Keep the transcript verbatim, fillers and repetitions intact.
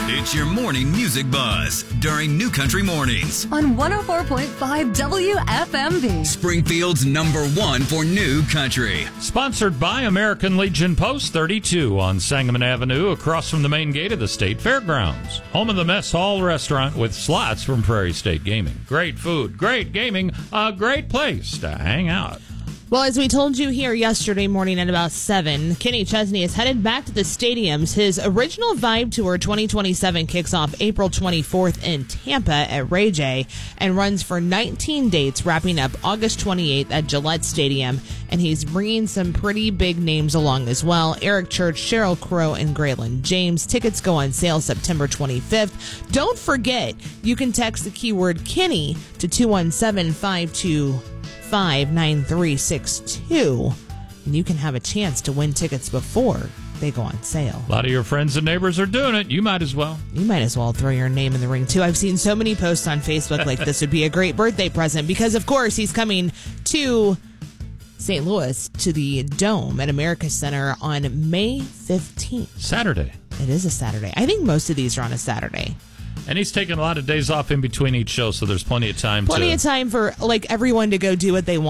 It's your morning music buzz during New Country Mornings on one oh four point five W F M V. Springfield's number one for New Country. Sponsored by American Legion Post thirty-two on Sangamon Avenue, across from the main gate of the State Fairgrounds. Home of the Mess Hall Restaurant with slots from Prairie State Gaming. Great food, great gaming, a great place to hang out. Well, as we told you here yesterday morning at about seven, Kenny Chesney is headed back to the stadiums. His original Vibe Tour twenty twenty-seven kicks off April twenty-fourth in Tampa at Ray J and runs for nineteen dates, wrapping up August twenty-eighth at Gillette Stadium. And he's bringing some pretty big names along as well. Eric Church, Sheryl Crow, and Graylin James. Tickets go on sale September twenty-fifth. Don't forget, you can text the keyword Kenny to two one seven, five two five nine three six two, and you can have a chance to win tickets before they go on sale. A lot of your friends and neighbors are doing it. You might as well. You might as well throw your name in the ring, too. I've seen so many posts on Facebook like this would be a great birthday present because, of course, he's coming to Saint Louis to the Dome at America Center on May fifteenth. Saturday. It is a Saturday. I think most of these are on a Saturday. And he's taking a lot of days off in between each show, so there's plenty of time Plenty to... of time for, like, everyone to go do what they want.